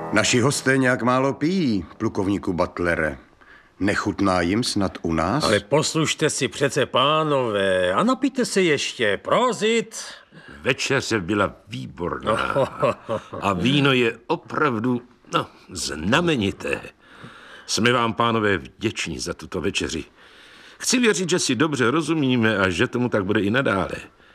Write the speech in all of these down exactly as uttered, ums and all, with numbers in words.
Naši hosté nějak málo pijí, plukovníku Butlere. Nechutná jim snad u nás? Ale poslušte si přece, pánové, a napijte se ještě, prozit. Večeře byla výborná a víno je opravdu, no, znamenité. Jsme vám, pánové, vděční za tuto večeři. Chci věřit, že si dobře rozumíme a že tomu tak bude i nadále.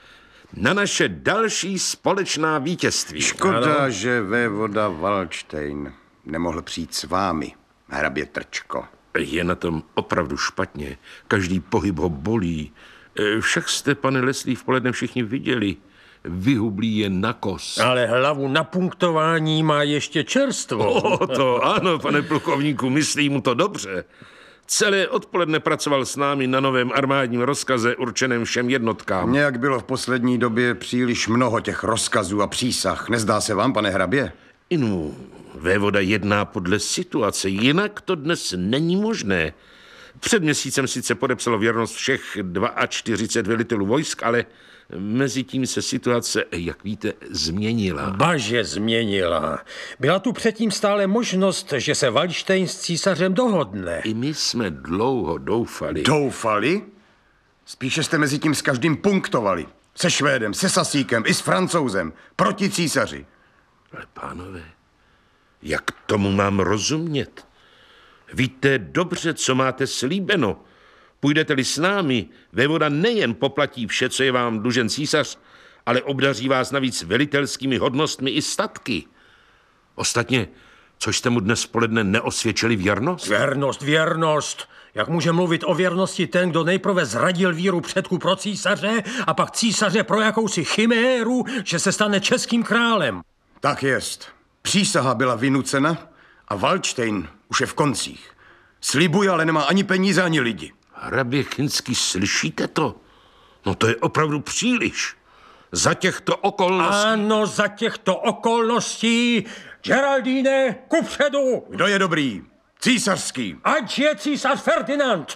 Na naše další společná vítězství. Škoda, ano, že vévoda Valdštejn nemohl přijít s vámi, hrabě Trčko. Je na tom opravdu špatně. Každý pohyb ho bolí. Však jste, pane Leslie, v poledne všichni viděli. Vyhublí je na kos. Ale hlavu na punktování má ještě čerstvo. O, to ano, pane plukovníku, myslí mu to dobře. Celé odpoledne pracoval s námi na novém armádním rozkaze určeném všem jednotkám. Nějak bylo v poslední době příliš mnoho těch rozkazů a přísah. Nezdá se vám, pane hrabě? Inu, vévoda jedná podle situace, jinak to dnes není možné. Před měsícem sice podepsalo věrnost všech čtyřicet dva velitelů vojsk, ale mezi tím se situace, jak víte, změnila. Baže změnila. Byla tu předtím stále možnost, že se Valdštejn s císařem dohodne. I my jsme dlouho doufali. Doufali? Spíše jste mezi tím s každým punktovali. Se Švédem, se Sasíkem i s Francouzem. Proti císaři. Ale pánové, jak tomu mám rozumět? Víte dobře, co máte slíbeno. Půjdete-li s námi, vévoda nejen poplatí vše, co je vám dlužen císař, ale obdaří vás navíc velitelskými hodnostmi i statky. Ostatně, což jste mu dnes v poledne neosvědčili věrnost? Věrnost, věrnost. Jak může mluvit o věrnosti ten, kdo nejprve zradil víru předků pro císaře a pak císaře pro jakousi chiméru, že se stane českým králem? Tak jest. Přísaha byla vynucena a Valdštejn už je v koncích. Slibuje, ale nemá ani peníze, ani lidi. Hrabě Kinský, slyšíte to? No to je opravdu příliš. Za těchto okolností... Ano, za těchto okolností. Geraldine, kupředu. Kdo je dobrý? Císařský. Ať je císař Ferdinand.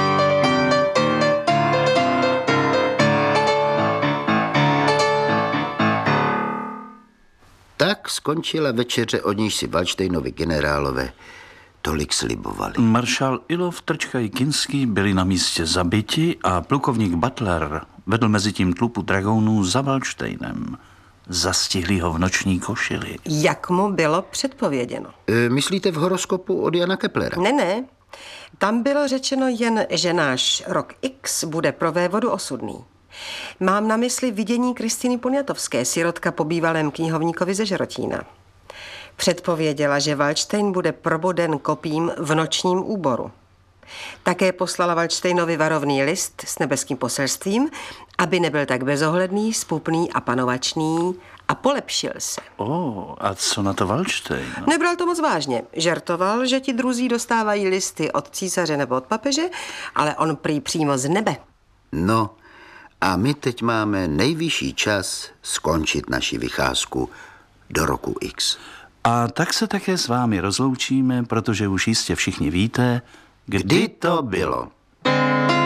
Tak skončila večeře, od níž si Valdštejnovi generálové tolik slibovali. Maršál Ilov, Trčka i Kinský byli na místě zabiti a plukovník Butler vedl mezi tím tlupu dragounů za Valdštejnem. Zastihli ho v noční košili. Jak mu bylo předpověděno? E, myslíte v horoskopu od Jana Keplera? Ne, ne. Tam bylo řečeno jen, že náš rok X bude pro vévodu osudný. Mám na mysli vidění Kristýny Poniatovské, sirotka po bývalém knihovníkovi ze Žerotína. Předpověděla, že Valdštejn bude proboden kopím v nočním úboru. Také poslala Valdštejnovi varovný list s nebeským poselstvím, aby nebyl tak bezohledný, spupný a panovačný a polepšil se. O, a co na to Valdštejn? Nebral to moc vážně. Žertoval, že ti druzí dostávají listy od císaře nebo od papeže, ale on prý přímo z nebe. No, a my teď máme nejvyšší čas skončit naši vycházku do roku X. A tak se také s vámi rozloučíme, protože už jistě všichni víte, kdy, Kdy to bylo.